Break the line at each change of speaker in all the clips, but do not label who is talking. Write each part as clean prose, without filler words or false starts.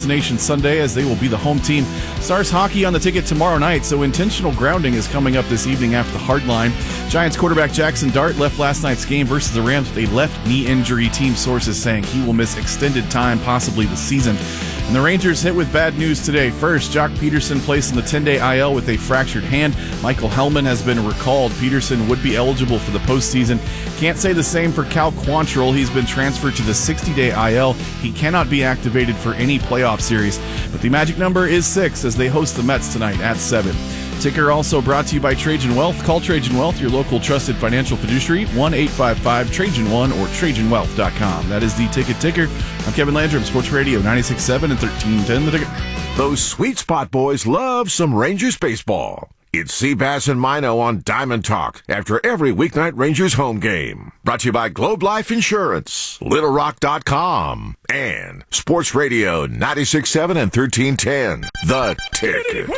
destination Sunday, as they will be the home team. Stars hockey on the ticket tomorrow night, so intentional grounding is coming up this evening after the hard line. Giants quarterback Jackson Dart left last night's game versus the Rams with a left knee injury. Team sources saying he will miss extended time, possibly the season. And the Rangers hit with bad news today. First, Jock Peterson placed in the 10-day IL with a fractured hand. Michael Hellman has been recalled. Peterson would be eligible for the postseason. Can't say the same for Cal Quantrill. He's been transferred to the 60-day IL. He cannot be activated for any playoff series. But the magic number is 6 as they host the Mets tonight at 7. Ticker also brought to you by Trajan Wealth. Call Trajan Wealth, your local trusted financial fiduciary, 1-855-TRAJAN1 or TrajanWealth.com. That is the ticker. I'm Kevin Landrum, Sports Radio 96.7 and 1310 The Ticket.
Those Sweet Spot boys love some Rangers baseball. It's Seabass and Mino on Diamond Talk after every weeknight Rangers home game. Brought to you by Globe Life Insurance, LittleRock.com, and Sports Radio 96.7 and 1310 The Ticket.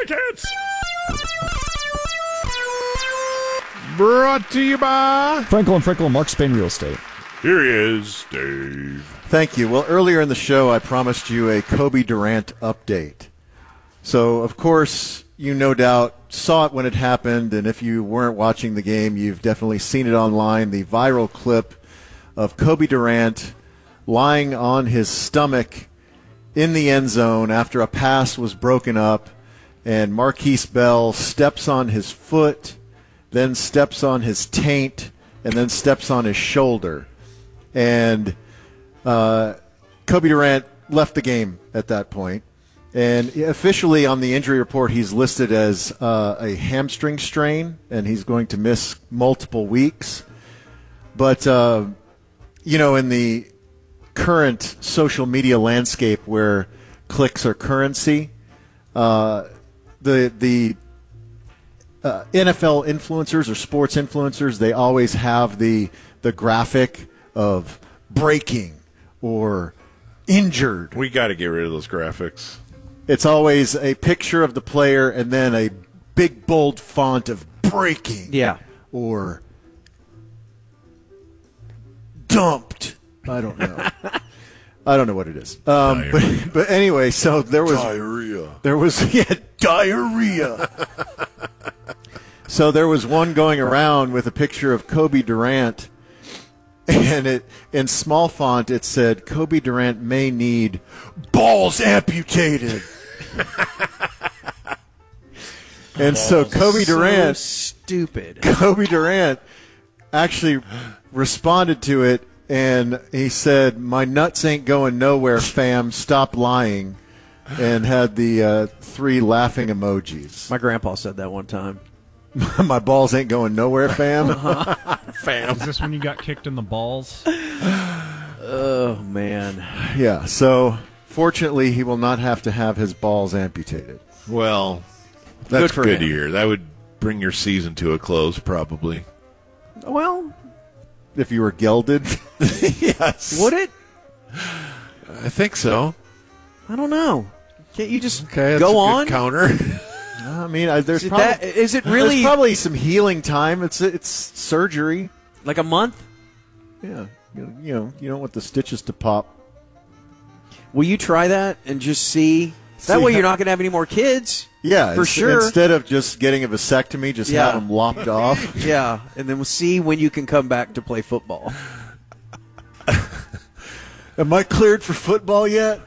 Brought to you by
Frankel and Frankel, Mark Spain Real Estate.
Here he is, Dave.
Thank you. Well, earlier in the show, I promised you a Kobe Durant update. So, of course, you no doubt saw it when it happened, and if you weren't watching the game, you've definitely seen it online, the viral clip of Kobe Durant lying on his stomach in the end zone after a pass was broken up, and Marquise Bell steps on his foot, then steps on his taint, and then steps on his shoulder. And Kobe Durant left the game at that point. And officially on the injury report, he's listed as a hamstring strain, and he's going to miss multiple weeks. But, in the current social media landscape where clicks are currency, the NFL influencers or sports influencers, they always have the graphic of breaking or injured.
We got to get rid of those graphics.
It's always a picture of the player and then a big, bold font of breaking.
Yeah.
Or dumped. I don't know. I don't know what it is. But anyway, so there was
diarrhea.
Diarrhea. So there was one going around with a picture of Kobe Durant, and it in small font it said Kobe Durant may need balls amputated. And so Kobe Durant,
stupid.
Kobe Durant actually responded to it, and he said, "My nuts ain't going nowhere, fam. Stop lying," and had the 3 laughing emojis.
My grandpa said that one time.
My balls ain't going nowhere, fam.
Fam.
Is this when you got kicked in the balls?
Oh, man.
Yeah, so fortunately he will not have to have his balls amputated.
Well, that's
for
good
him.
to hear. That would bring your season to a close, probably.
Well,
If you were gelded? Yes.
would it?
I think so.
I don't know. Can't you just
Okay, that's
go
a good
on?
counter.
I mean, there's
Is it really
there's probably some healing time. It's surgery.
like a month?
Yeah. You don't want the stitches to pop.
Will you try that and just see? That way you're not going to have any more kids.
Yeah,
for sure.
Instead of just getting a vasectomy, just have them lopped off.
Yeah, and then we'll see when you can come back to play football.
Am I cleared for football yet?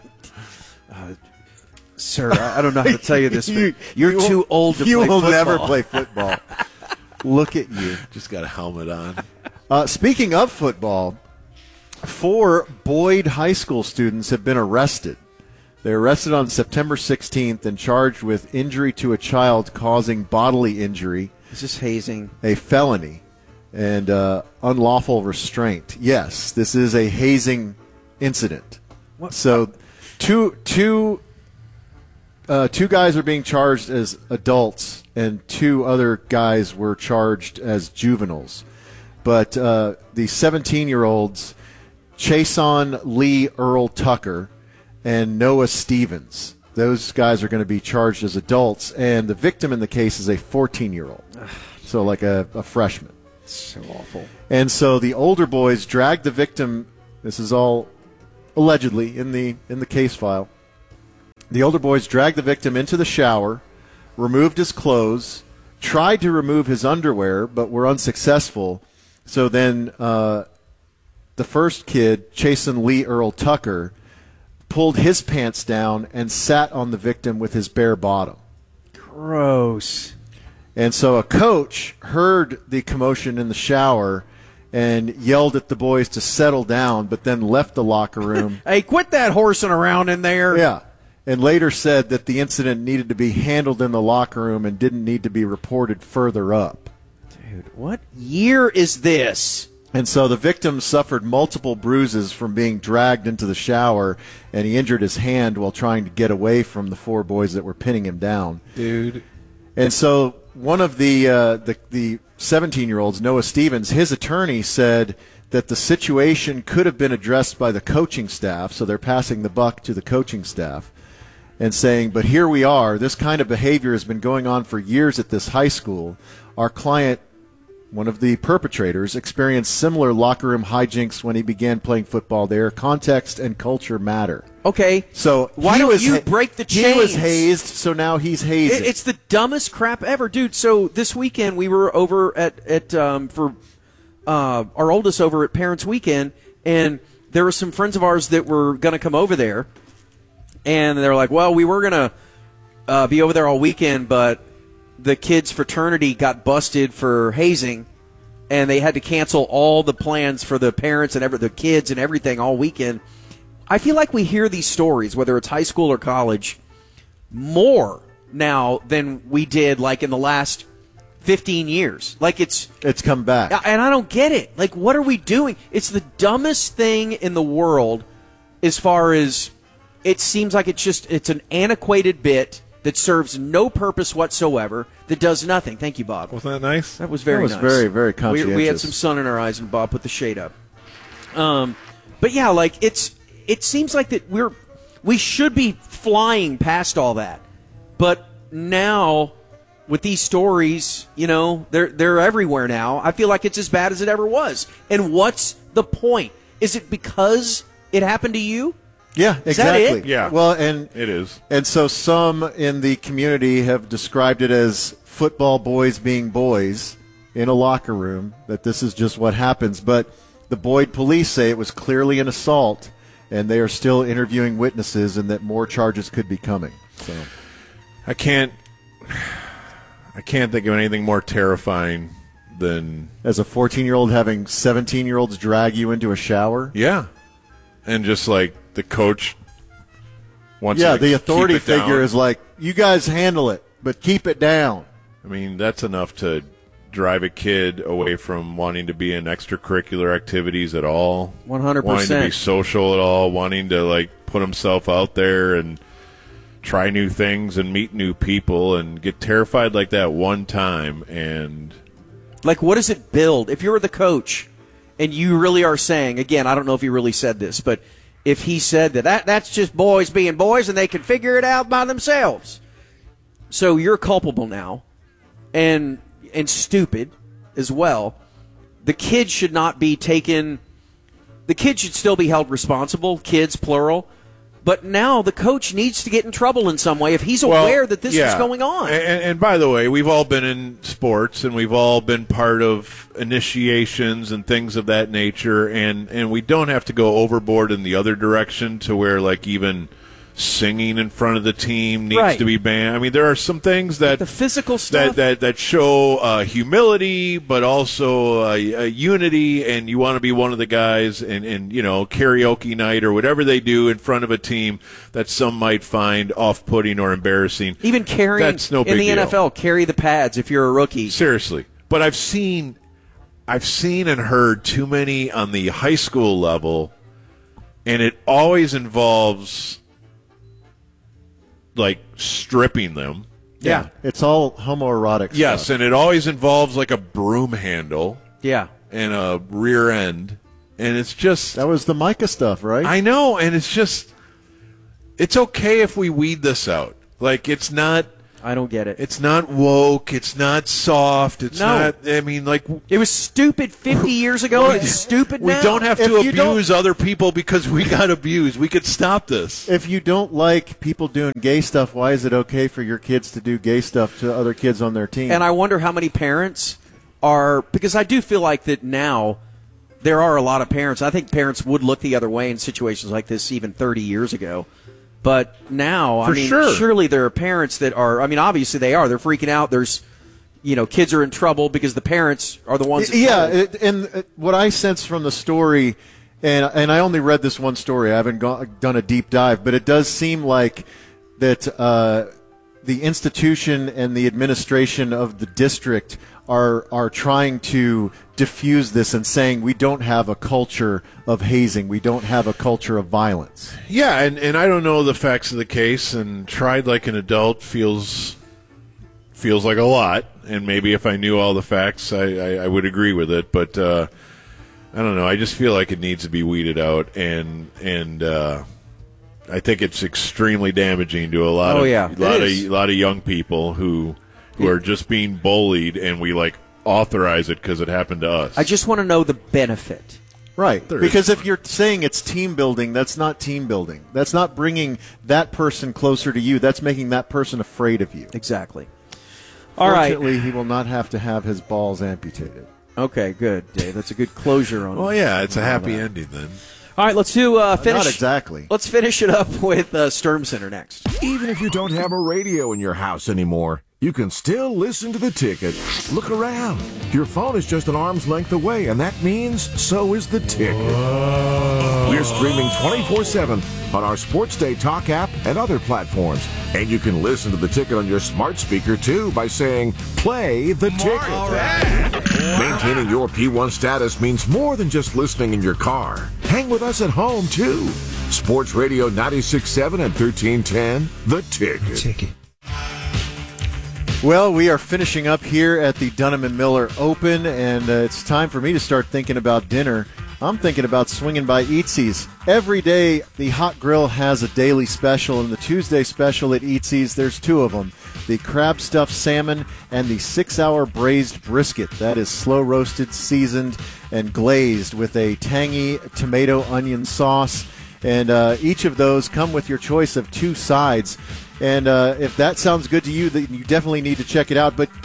Sir, I don't know how to tell you this, but you're too old to play
You
football.
will never play football. Look at you.
Just got a helmet on.
Speaking of football, 4 Boyd High School students have been arrested. They were arrested on September 16th and charged with injury to a child causing bodily injury,
Is this hazing?
a felony, and unlawful restraint. Yes, this is a hazing incident.
What?
So two guys are being charged as adults, and 2 other guys were charged as juveniles. But the 17-year-olds, Chason Lee Earl Tucker and Noah Stevens, those guys are going to be charged as adults, and the victim in the case is a 14-year-old, so like a freshman.
So awful.
And so the older boys dragged the victim, this is all allegedly in the case file, The older boys dragged the victim into the shower, removed his clothes, tried to remove his underwear, but were unsuccessful. So then the first kid, Chasen Lee Earl Tucker, pulled his pants down and sat on the victim with his bare bottom.
Gross.
And so a coach heard the commotion in the shower and yelled at the boys to settle down, but then left the locker room.
Hey, quit that horsing around in there.
Yeah. And later said that the incident needed to be handled in the locker room and didn't need to be reported further up.
Dude, what year is this?
And so the victim suffered multiple bruises from being dragged into the shower, and he injured his hand while trying to get away from the 4 boys that were pinning him down.
Dude.
And so one of the 17-year-olds, Noah Stevens, his attorney said that the situation could have been addressed by the coaching staff, so they're passing the buck to the coaching staff and saying, but here we are. This kind of behavior has been going on for years at this high school. Our client, one of the perpetrators, experienced similar locker room hijinks when he began playing football there. Context and culture matter.
Okay.
So
why don't you break the chains?
He was hazed, so now he's hazing.
It's the dumbest crap ever, dude. So this weekend we were over at for our oldest over at Parents Weekend, and there were some friends of ours that were going to come over there, and they're like, well, we were going to be over there all weekend, but the kids' fraternity got busted for hazing, and they had to cancel all the plans for the parents and the kids and everything all weekend. I feel like we hear these stories, whether it's high school or college, more now than we did like in the last 15 years. Like it's
come back.
And I don't get it. Like, what are we doing? It's the dumbest thing in the world as far as it seems like it's an antiquated bit that serves no purpose whatsoever, that does nothing. Thank you, Bob.
Wasn't that nice?
That was very nice.
That was very, very conscientious.
We had some sun in our eyes, and Bob put the shade up. But yeah, like it seems like that we should be flying past all that, but now with these stories, you know, they're everywhere now. I feel like it's as bad as it ever was. And what's the point? Is it because it happened to you?
Yeah, exactly.
Is that it?
Yeah.
Well, and
It is.
And so some in the community have described it as football boys being boys in a locker room, that this is just what happens. But the Boyd police say it was clearly an assault, and they are still interviewing witnesses, and that more charges could be coming. So
I can't think of anything more terrifying than
as a 14-year-old having 17-year-olds drag you into a shower.
yeah, and just like the coach wants.
Yeah,
to
the authority
keep it
figure
down.
is like, you guys handle it, but keep it down.
I mean, that's enough to drive a kid away from wanting to be in extracurricular activities at all.
100%.
Wanting to be social at all. Wanting to like put himself out there and try new things and meet new people and get terrified like that one time. And
Like, what does it build? If you're the coach and you really are saying, again, I don't know if he really said this, but if he said that's just boys being boys and they can figure it out by themselves. So you're culpable now and stupid as well. The kid should not be taken – the kid should still be held responsible, kids, plural. But now the coach needs to get in trouble in some way if he's aware that this is going on.
And by the way, we've all been in sports and we've all been part of initiations and things of that nature, and we don't have to go overboard in the other direction to where like even singing in front of the team needs to be banned. I mean, there are some things that
the physical stuff
that show humility, but also unity, and you want to be one of the guys in you know, karaoke night or whatever they do in front of a team that some might find off-putting or embarrassing.
even carrying
That's no
in
big
the
deal.
NFL, carry the pads if you're a rookie.
Seriously. But I've seen and heard too many on the high school level, and it always involves like stripping them.
Yeah.
It's all homoerotic
Yes,
stuff.
and it always involves like a broom handle
Yeah.
and a rear end, and it's just
That was the Micah stuff, right?
I know, and it's just it's okay if we weed this out. Like it's not
I don't get it.
It's not woke. It's not soft. It's not. I mean, like
it was stupid 50 years ago. It's stupid now.
We don't have to abuse other people because we got abused. We could stop this.
If you don't like people doing gay stuff, why is it okay for your kids to do gay stuff to other kids on their team?
And I wonder how many parents are, because I do feel like that now there are a lot of parents. I think parents would look the other way in situations like this even 30 years ago. But now, surely there are parents that are, obviously they are. They're freaking out. There's, kids are in trouble because the parents are the ones.
And what I sense from the story, and I only read this one story. I haven't done a deep dive, but it does seem like that the institution and the administration of the district are trying to diffuse this and saying we don't have a culture of hazing. We don't have a culture of violence.
Yeah, and I don't know the facts of the case, and tried like an adult feels like a lot, and maybe if I knew all the facts, I would agree with it, but I don't know. I just feel like it needs to be weeded out, and I think it's extremely damaging to a lot of young people who are just being bullied, and we authorize it because it happened to us.
I just want to know the benefit.
Right, because if you're saying it's team building, that's not team building. That's not bringing that person closer to you. That's making that person afraid of you.
Exactly. All right.
Fortunately, he will not have to have his balls amputated.
Okay, good, Dave. That's a good closure on.
Well, yeah, it's a happy ending then.
All right, let's do finish.
Not exactly.
Let's finish it up with Sturm Center next.
Even if you don't have a radio in your house anymore, you can still listen to The Ticket. Look around. Your phone is just an arm's length away, and that means so is The Ticket. We're streaming 24/7 on our Sports Day Talk app and other platforms. And you can listen to The Ticket on your smart speaker, too, by saying, play The Ticket.
All right.
Maintaining your P1 status means more than just listening in your car. Hang with us at home, too. Sports Radio 96.7 and 1310, The Ticket.
Well, we are finishing up here at the Dunham & Miller Open, and it's time for me to start thinking about dinner. I'm thinking about swinging by Eatsy's. Every day, the Hot Grill has a daily special, and the Tuesday special at Eatsy's, there's two of them. The crab stuffed salmon and the 6-hour braised brisket. That is slow roasted, seasoned, and glazed with a tangy tomato onion sauce. And each of those come with your choice of 2 sides. And if that sounds good to you, then you definitely need to check it out. But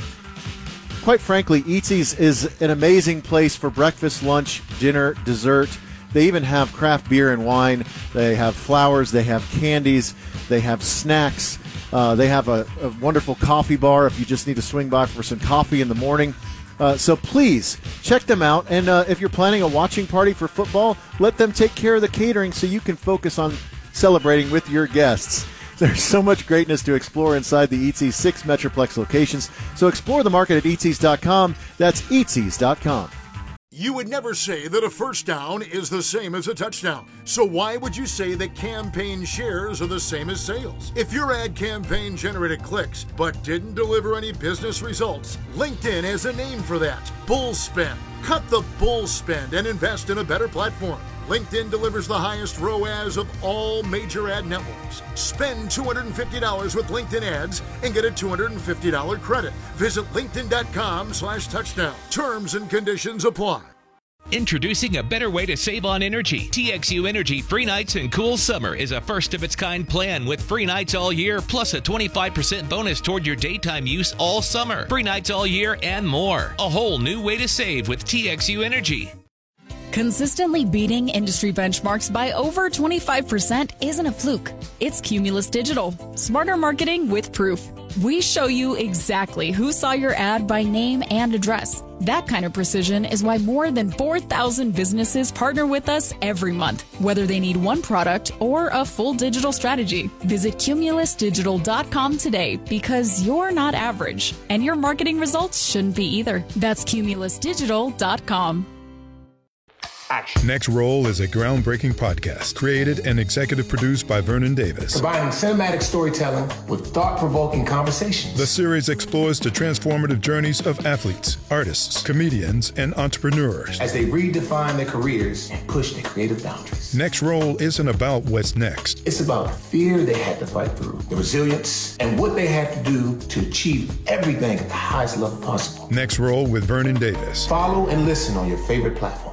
quite frankly, Eatsy's is an amazing place for breakfast, lunch, dinner, dessert. They even have craft beer and wine. They have flowers. They have candies. They have snacks. They have a wonderful coffee bar if you just need to swing by for some coffee in the morning. So please check them out. And if you're planning a watching party for football, let them take care of the catering so you can focus on celebrating with your guests. There's so much greatness to explore inside the Eatsy's 6 Metroplex locations. So explore the market at Eatsy's.com. That's Eatsy's.com.
You would never say that a first down is the same as a touchdown. So why would you say that campaign shares are the same as sales? If your ad campaign generated clicks but didn't deliver any business results, LinkedIn has a name for that: bull spend. Cut the bull spend and invest in a better platform. LinkedIn delivers the highest ROAS of all major ad networks. Spend $250 with LinkedIn ads and get a $250 credit. Visit linkedin.com/touchdown. Terms and conditions apply.
Introducing a better way to save on energy. TXU Energy Free Nights and Cool Summer is a first-of-its-kind plan with free nights all year, plus a 25% bonus toward your daytime use all summer. Free nights all year and more. A whole new way to save with TXU Energy.
Consistently beating industry benchmarks by over 25% isn't a fluke. It's Cumulus Digital. Smarter marketing with proof. We show you exactly who saw your ad by name and address. That kind of precision is why more than 4,000 businesses partner with us every month, whether they need one product or a full digital strategy. Visit cumulusdigital.com today, because you're not average, and your marketing results shouldn't be either. That's cumulusdigital.com.
action.
Next Roll is a groundbreaking podcast created and executive produced by Vernon Davis.
Combining cinematic storytelling with thought-provoking conversations.
The series explores the transformative journeys of athletes, artists, comedians, and entrepreneurs
as they redefine their careers and push their creative boundaries.
Next Roll isn't about what's next.
It's about the fear they had to fight through, the resilience, and what they had to do to achieve everything at the highest level possible.
Next Roll with Vernon Davis.
Follow and listen on your favorite platform.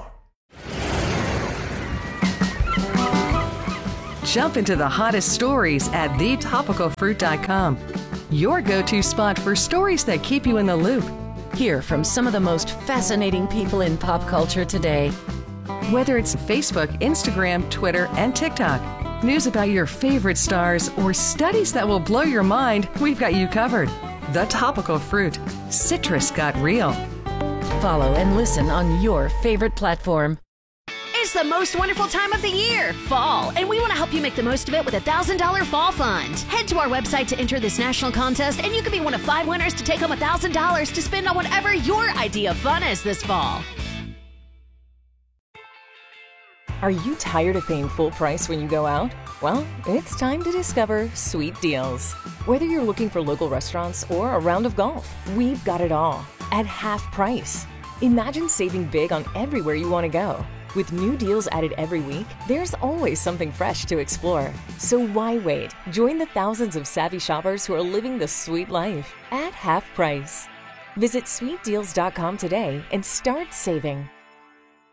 Jump into the hottest stories at thetopicalfruit.com. Your go-to spot for stories that keep you in the loop.
Hear from some of the most fascinating people in pop culture today.
Whether it's Facebook, Instagram, Twitter, and TikTok, news about your favorite stars, or studies that will blow your mind, we've got you covered. The Topical Fruit. Citrus got real.
Follow and listen on your favorite platform.
It's the most wonderful time of the year, fall, and we want to help you make the most of it with a $1,000 fall fund. Head to our website to enter this national contest, and you could be one of 5 winners to take home $1,000 to spend on whatever your idea of fun is this fall.
Are you tired of paying full price when you go out? Well, it's time to discover Sweet Deals. Whether you're looking for local restaurants or a round of golf, we've got it all at half price. Imagine saving big on everywhere you want to go. With new deals added every week, there's always something fresh to explore. So why wait? Join the thousands of savvy shoppers who are living the sweet life at half price. Visit sweetdeals.com today and start saving.